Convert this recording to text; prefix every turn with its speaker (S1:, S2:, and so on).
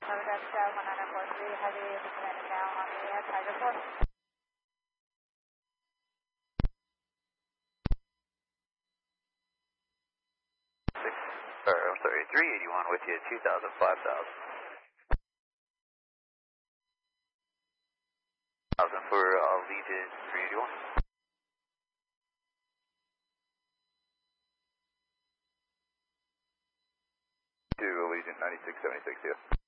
S1: 1943, heavy landing now on the Tiger 4.
S2: I'm sorry, 381 with you, 2,000, 5,000. 1,000 for Legion 381.
S3: To Legion 9676, yeah.